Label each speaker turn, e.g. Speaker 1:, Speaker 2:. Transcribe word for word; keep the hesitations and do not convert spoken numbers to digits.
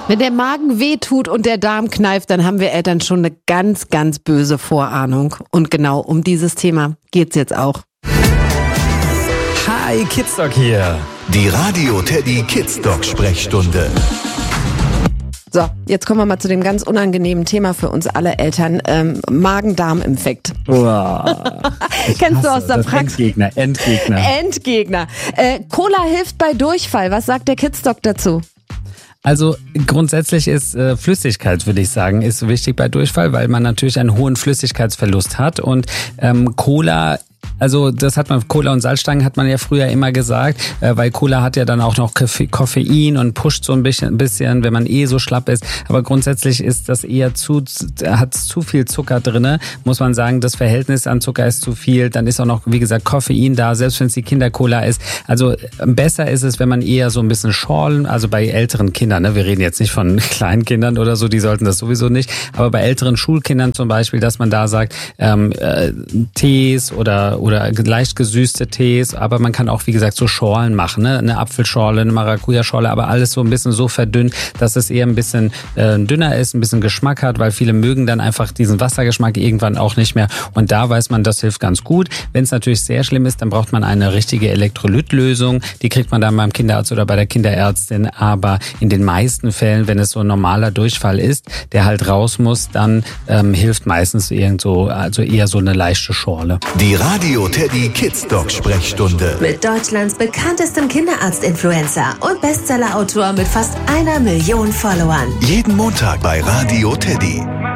Speaker 1: Wenn der Magen wehtut und der Darm kneift, dann haben wir Eltern schon eine ganz, ganz böse Vorahnung. Und genau um dieses Thema geht's jetzt auch.
Speaker 2: Hi, Kidsdoc hier.
Speaker 3: Die Radio Teddy Kidsdoc Sprechstunde.
Speaker 1: So, jetzt kommen wir mal zu dem ganz unangenehmen Thema für uns alle Eltern, ähm, Magen-Darm-Infekt.
Speaker 2: Wow.
Speaker 1: Kennst du aus der Praxis?
Speaker 2: Endgegner, Endgegner.
Speaker 1: Endgegner. Äh, Cola hilft bei Durchfall. Was sagt der Kidsdoc dazu?
Speaker 2: Also grundsätzlich ist äh, Flüssigkeit, würde ich sagen, ist wichtig bei Durchfall, weil man natürlich einen hohen Flüssigkeitsverlust hat. Und ähm, Cola... Also das hat man, Cola und Salzstangen hat man ja früher immer gesagt, äh, weil Cola hat ja dann auch noch Koffein und pusht so ein bisschen, bisschen, wenn man eh so schlapp ist. Aber grundsätzlich ist das eher zu, hat zu viel Zucker drinne, muss man sagen. Das Verhältnis an Zucker ist zu viel. Dann ist auch noch, wie gesagt, Koffein da, selbst wenn es die Kindercola ist. Also besser ist es, wenn man eher so ein bisschen schorlen, also bei älteren Kindern, ne, wir reden jetzt nicht von kleinen Kindern oder so, die sollten das sowieso nicht, aber bei älteren Schulkindern zum Beispiel, dass man da sagt, ähm, äh, Tees oder oder leicht gesüßte Tees, aber man kann auch, wie gesagt, so Schorlen machen, ne? Eine Apfelschorle, eine Maracuja-Schorle, aber alles so ein bisschen so verdünnt, dass es eher ein bisschen äh, dünner ist, ein bisschen Geschmack hat, weil viele mögen dann einfach diesen Wassergeschmack irgendwann auch nicht mehr und da weiß man, das hilft ganz gut. Wenn es natürlich sehr schlimm ist, dann braucht man eine richtige Elektrolytlösung, die kriegt man dann beim Kinderarzt oder bei der Kinderärztin, aber in den meisten Fällen, wenn es so ein normaler Durchfall ist, der halt raus muss, dann ähm, hilft meistens irgendwo, also eher so eine leichte Schorle.
Speaker 3: Die Radio Teddy Kidsdoc Sprechstunde.
Speaker 4: Mit Deutschlands bekanntestem Kinderarzt-Influencer und Bestseller-Autor mit fast einer Million Followern.
Speaker 3: Jeden Montag bei Radio Teddy.